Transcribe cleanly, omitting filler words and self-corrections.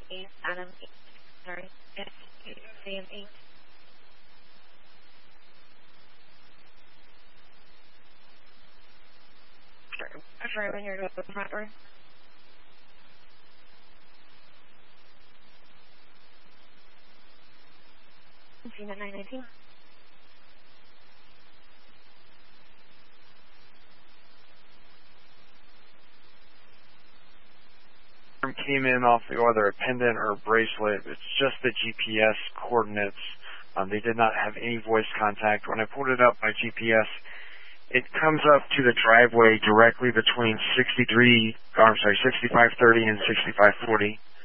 Adam, sorry, Sam 8. Sorry, when you're to the front door. Seen at 919. Came in off whether a pendant or a bracelet. It's just the GPS coordinates. They did not have any voice contact. When I pulled it up by GPS, it comes up to the driveway directly between 6530 and 6540.